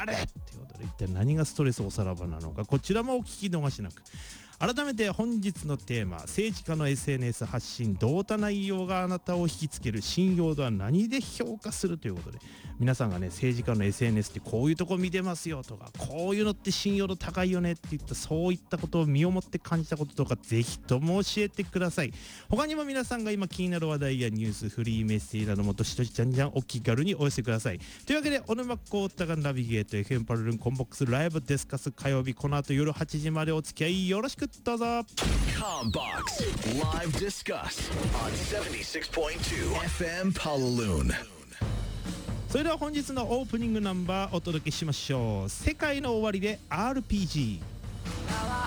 れっていうことで、一体何がストレスおさらばなのか、こちらもお聞き逃しなく。改めて本日のテーマ、政治家の SNS 発信どうた内容があなたを引きつける、信用度は何で評価するということで、皆さんがね、政治家の SNS ってこういうとこ見てますよとか、こういうのって信用度高いよねっていった、そういったことを身をもって感じたこととか、ぜひとも教えてください。他にも皆さんが今気になる話題やニュース、フリーメッセージなどもどしどしじゃんじゃんお気軽にお寄せください。というわけで、小沼孝太がナビゲート FM パルルンコンボックスライブデスカス火曜日、この後夜8時までお付き合いよろしくどうぞ。 Combox Live Discuss on 76.2 FM Paloon。 それでは本日のオープニングナンバーお届けしましょう。世界の終わりで RPG。